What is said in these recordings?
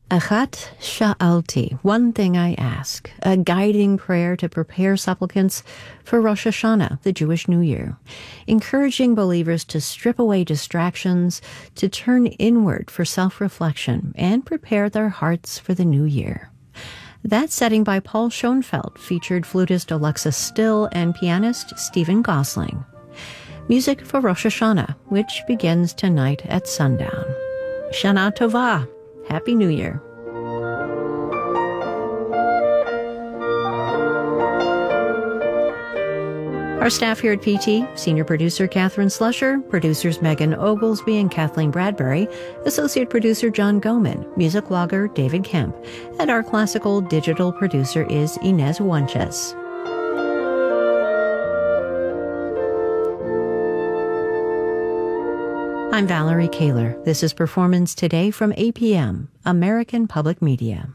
Achat Sha'alti, one thing I ask, a guiding prayer to prepare supplicants for Rosh Hashanah, the Jewish New Year, encouraging believers to strip away distractions, to turn inward for self-reflection, and prepare their hearts for the new year. That setting by Paul Schoenfeld featured flutist Alexis Still and pianist Stephen Gosling. Music for Rosh Hashanah, which begins tonight at sundown. Shana Tova. Happy New Year. Our staff here at PT, Senior Producer Catherine Slusher, Producers Megan Oglesby and Kathleen Bradbury, Associate Producer John Goman, Music Logger David Kemp, and our Classical Digital Producer is Inez Wanches. I'm Valerie Kaler. This is Performance Today from APM, American Public Media.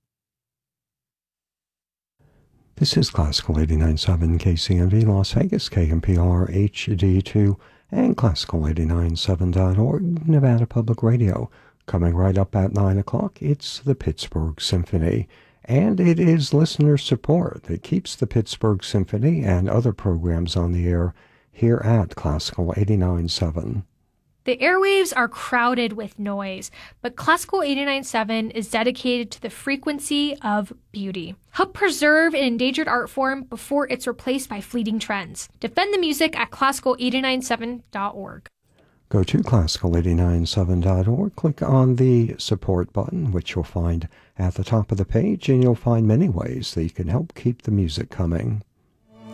This is Classical 89.7 KCMV Las Vegas, KMPR HD2, and Classical89.7.org, Nevada Public Radio. Coming right up at 9 o'clock, it's the Pittsburgh Symphony. And it is listener support that keeps the Pittsburgh Symphony and other programs on the air here at Classical 89.7. The airwaves are crowded with noise, but Classical 89.7 is dedicated to the frequency of beauty. Help preserve an endangered art form before it's replaced by fleeting trends. Defend the music at classical897.org. Go to classical897.org, click on the support button, which you'll find at the top of the page, and you'll find many ways that you can help keep the music coming.